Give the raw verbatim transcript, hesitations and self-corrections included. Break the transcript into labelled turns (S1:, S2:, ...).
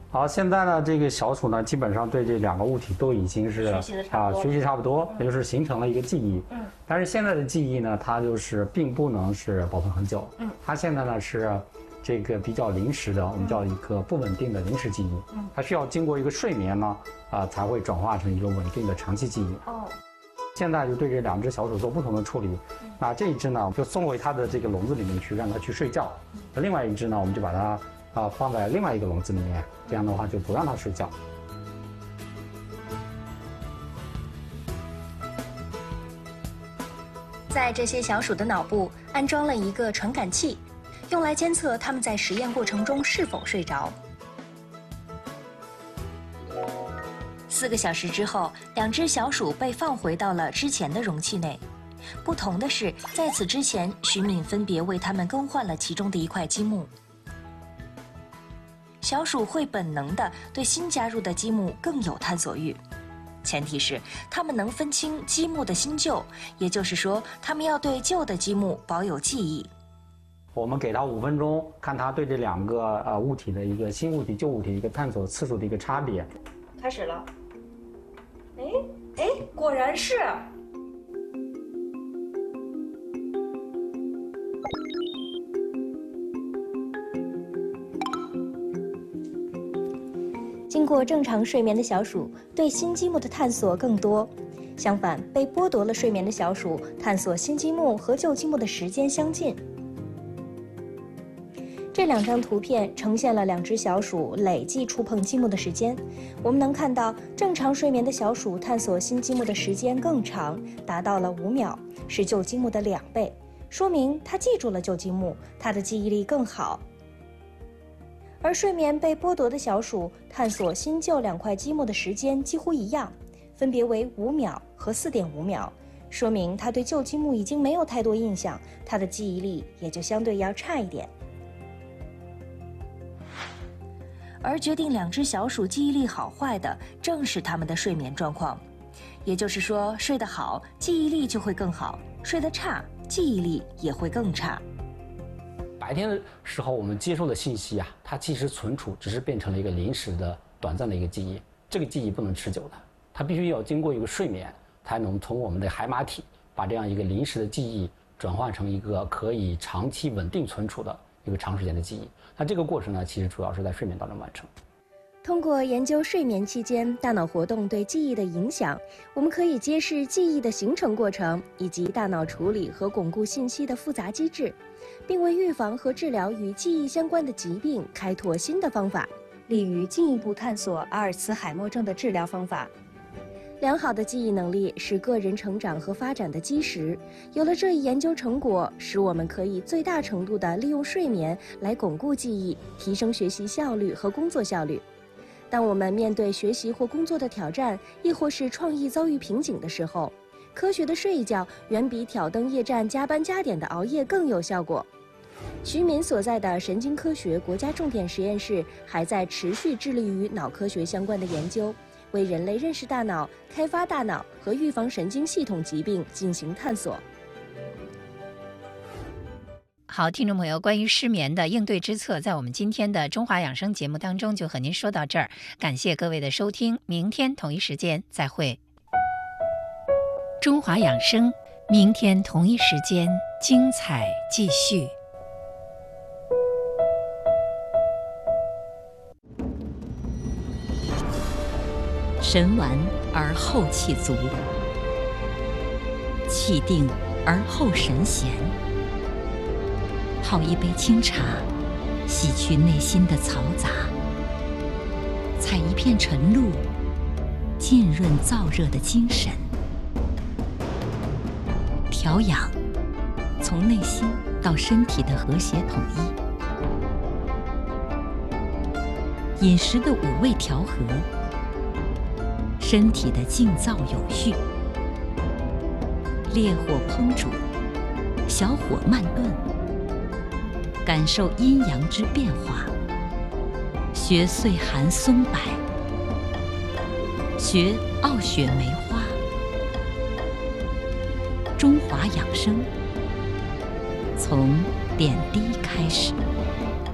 S1: 好，现在呢，这个小鼠呢，基本上对这两个物体都已经是啊学习差不多，也就是形成了一个记忆。嗯。但是现在的记忆呢，它就是并不能是保存很久。嗯。它现在呢是这个比较临时的，我们叫一个不稳定的临时记忆。嗯。它需要经过一个睡眠呢，啊才会转化成一个稳定的长期记忆。哦。现在就对这两只小鼠做不同的处理。那这一只呢，就送回它的这个笼子里面去，让它去睡觉。那另外一只呢，我们就把它。啊，放在另外一个笼子里面，这样的话就不让它睡觉。
S2: 在这些小鼠的脑部安装了一个传感器，用来监测它们在实验过程中是否睡着。四个小时之后，两只小鼠被放回到了之前的容器内。不同的是，在此之前，徐敏分别为它们更换了其中的一块积木。小鼠会本能地对新加入的积木更有探索欲，前提是它们能分清积木的新旧，也就是说，它们要对旧的积木保有记忆。
S1: 我们给它五分钟，看它对这两个呃物体的一个新物体、旧物体一个探索次数的一个差别。
S3: 开始了。哎哎，果然是。
S2: 经过正常睡眠的小鼠对新积木的探索更多，相反，被剥夺了睡眠的小鼠探索新积木和旧积木的时间相近。这两张图片呈现了两只小鼠累计触碰积木的时间。我们能看到，正常睡眠的小鼠探索新积木的时间更长，达到了五秒，是旧积木的两倍，说明它记住了旧积木，它的记忆力更好。而睡眠被剥夺的小鼠探索新旧两块积木的时间几乎一样，分别为五秒和四点五秒，说明它对旧积木已经没有太多印象，它的记忆力也就相对要差一点。而决定两只小鼠记忆力好坏的，正是它们的睡眠状况。也就是说，睡得好，记忆力就会更好；睡得差，记忆力也会更差。
S1: 白天的时候，我们接受的信息啊，它其实存储只是变成了一个临时的、短暂的一个记忆。这个记忆不能持久的，它必须要经过一个睡眠，才能从我们的海马体把这样一个临时的记忆转换成一个可以长期稳定存储的一个长时间的记忆。那这个过程呢，其实主要是在睡眠当中完成。
S2: 通过研究睡眠期间大脑活动对记忆的影响，我们可以揭示记忆的形成过程以及大脑处理和巩固信息的复杂机制，并为预防和治疗与记忆相关的疾病开拓新的方法，利于进一步探索阿尔茨海默症的治疗方法。良好的记忆能力是个人成长和发展的基石，有了这一研究成果，使我们可以最大程度地利用睡眠来巩固记忆，提升学习效率和工作效率。当我们面对学习或工作的挑战，亦或是创意遭遇瓶颈的时候，科学的睡一觉远比挑灯夜战、加班加点的熬夜更有效果。徐敏所在的神经科学国家重点实验室还在持续致力于脑科学相关的研究，为人类认识大脑、开发大脑和预防神经系统疾病进行探索。
S4: 好，听众朋友，关于失眠的应对之策，在我们今天的中华养生节目当中就和您说到这儿，感谢各位的收听，明天同一时间再会。中华养生，明天同一时间精彩继续。
S5: 神完而后气足，气定而后神闲。泡一杯清茶，洗去内心的嘈杂；采一片晨露，浸润燥热的精神。调养，从内心到身体的和谐统一。饮食的五味调和，身体的静躁有序。烈火烹煮，小火慢炖。感受阴阳之变化，学岁寒松柏，学傲雪梅花。中华养生，从点滴开始。